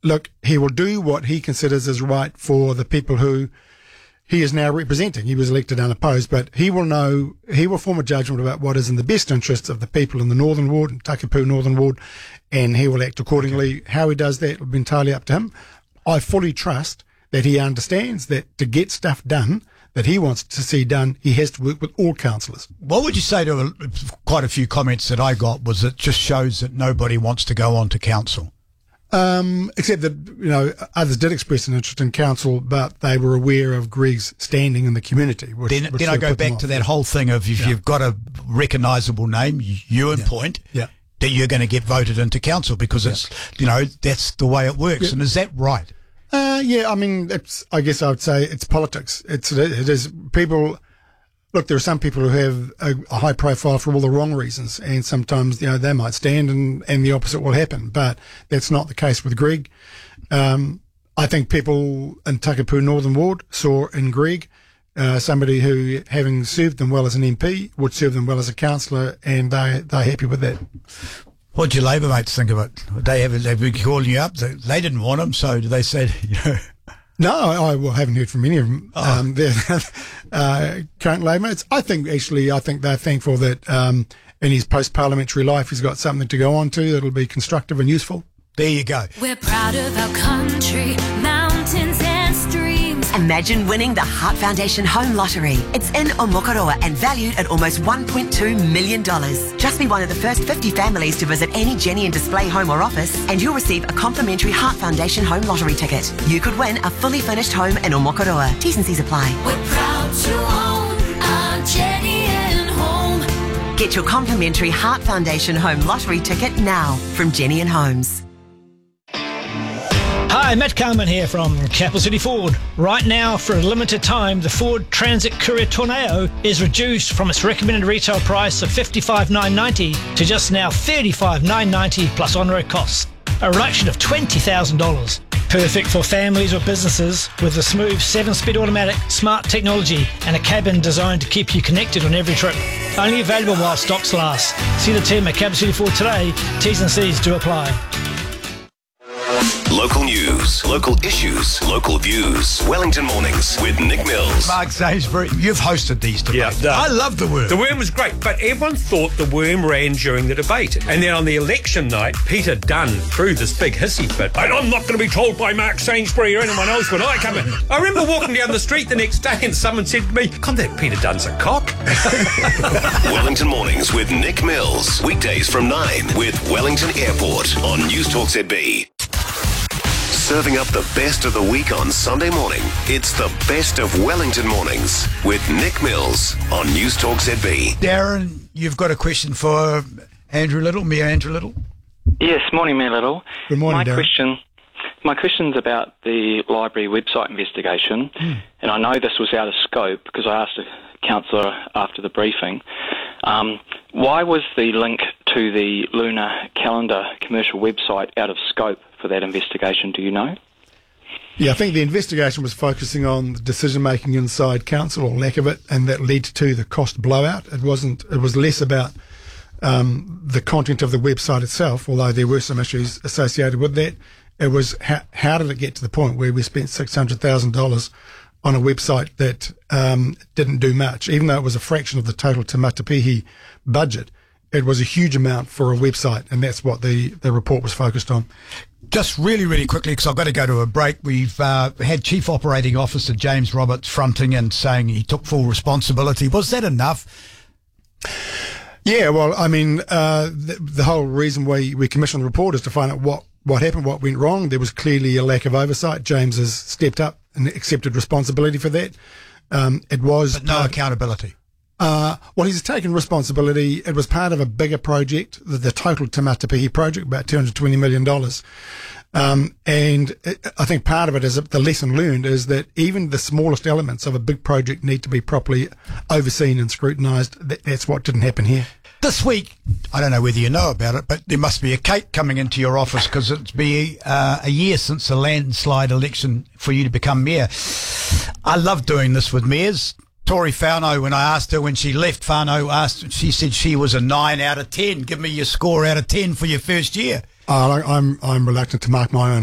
look, he will do what he considers is right for the people who he is now representing. He was elected unopposed, but he will form a judgment about what is in the best interests of the people in the Northern Ward, Takapū Northern Ward, and he will act accordingly. How he does that will be entirely up to him. I fully trust that he understands that to get stuff done that he wants to see done, he has to work with all councillors. What would you say to quite a few comments that I got was it just shows that nobody wants to go on to council? Except that, others did express an interest in council, but they were aware of Greg's standing in the community. Then I go back to that whole thing of if you've got a recognisable name, Point, that you're going to get voted into council because it's, that's the way it works. And is that right? I guess I would say it's politics. It is people. Look, there are some people who have a high profile for all the wrong reasons, and sometimes they might stand and the opposite will happen. But that's not the case with Greg. I think people in Takapū Northern Ward saw in Greg somebody who, having served them well as an MP, would serve them well as a councillor, and they're happy with that. What do your Labour mates think of it? They've been calling you up. They didn't want him, so they said, No, I haven't heard from any of them. Their current Labour mates. I think they're thankful that in his post-parliamentary life he's got something to go on to that'll be constructive and useful. There you go. We're proud of our country, mountains and streams. Imagine winning the Heart Foundation Home Lottery. It's in Omokoroa and valued at almost $1.2 million. Just be one of the first 50 families to visit any Jenny and Display home or office and you'll receive a complimentary Heart Foundation Home Lottery ticket. You could win a fully furnished home in Omokoroa. T's and C's apply. We're proud to own our Jenny and Home. Get your complimentary Heart Foundation Home Lottery ticket now from Jenny and Homes. Hi, Matt Carman here from Capital City Ford. Right now, for a limited time, the Ford Transit Courier Tornado is reduced from its recommended retail price of $55,990 to just now $35,990 plus on-road costs, a reduction of $20,000. Perfect for families or businesses with a smooth 7-speed automatic, smart technology and a cabin designed to keep you connected on every trip. Only available while stocks last. See the team at Capital City Ford today. T's and C's do apply. Local news, local issues, local views. Wellington Mornings with Nick Mills. Mark Sainsbury, you've hosted these debates. Yeah, I love the Worm. The Worm was great, but everyone thought the Worm ran during the debate. And then on the election night, Peter Dunn threw this big hissy fit. And I'm not going to be told by Mark Sainsbury or anyone else when I come in. I remember walking down the street the next day and someone said to me, "God, that Peter Dunn's a cock." Wellington Mornings with Nick Mills. Weekdays from 9 with Wellington Airport on Newstalk ZB. Serving up the best of the week on Sunday morning. It's the best of Wellington Mornings with Nick Mills on Newstalk ZB. Darren, you've got a question for Andrew Little, Mayor Andrew Little? Yes, morning, Mayor Little. Good morning, Darren. My question's about the library website investigation, and I know this was out of scope because I asked a councillor after the briefing. Why was the link to the lunar calendar commercial website out of scope for that investigation? Do you know? Yeah, I think the investigation was focusing on the decision-making inside council, or lack of it, and that led to the cost blowout. It was less about the content of the website itself, although there were some issues associated with that. It was how did it get to the point where we spent $600,000 on a website that didn't do much, even though it was a fraction of the total Te Matapihi budget. It was a huge amount for a website, and that's what the report was focused on. Just really, really quickly, because I've got to go to a break. We've had Chief Operating Officer James Roberts fronting and saying he took full responsibility. Was that enough? Yeah, well, I mean, the whole reason we commissioned the report is to find out what happened, what went wrong. There was clearly a lack of oversight. James has stepped up and accepted responsibility for that. But no accountability. Well, he's taken responsibility. It was part of a bigger project, the total Te Matapihi project, about $220 million. And I think part of it is the lesson learned is that even the smallest elements of a big project need to be properly overseen and scrutinised. That's what didn't happen here. This week, I don't know whether you know about it, but there must be a cake coming into your office because it's been a year since the landslide election for you to become mayor. I love doing this with mayors. Tori Fauno, when I asked her when she left, she said she was a 9 out of 10. Give me your score out of 10 for your first year. I'm reluctant to mark my own